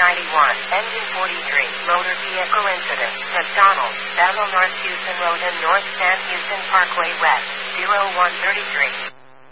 engine 43, motor vehicle incident, McDonald, Bethel North Houston Road and North San Houston Parkway West, 0133.